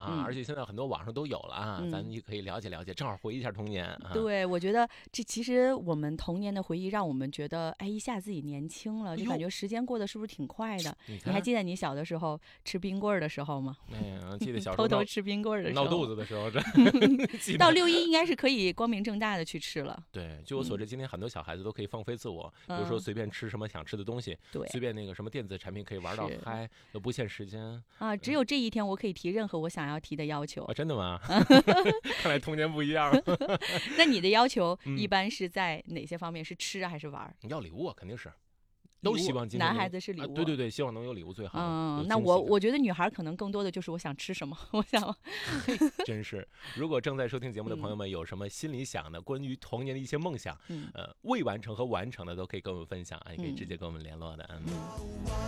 而且现在很多网上都有了啊，咱们也可以了解了解，正好回忆一下童年啊。 对，我觉得这其实我们童年的回忆让我们觉得，哎，一下自己年轻了，就感觉时间过得是不是挺快的？你还记得你小的时候吃冰棍儿的时候吗？ 记得小时候偷偷吃冰棍儿的时候， 闹肚子的时候，这到6·1应该是可以光明正大的去吃了。 对，据我所知，今天很多小孩子都可以放飞自我，比如说随便吃什么想吃的东西， 对， 随便那个什么电子产品可以玩到嗨，都不限时间啊。只有这一天，我可以提任何我想要提的要求。 真的吗？看来童年不一样。 那你的要求一般是在哪些方面？是吃还是玩？ 要礼物啊，肯定是。都希望今天男孩子是礼物， 对，希望能有礼物最好。 那我觉得女孩可能更多的就是我想吃什么，我想。 真是，如果正在收听节目的朋友们有什么心里想的关于童年的一些梦想，未完成和完成的都可以跟我们分享啊，也可以直接跟我们联络的。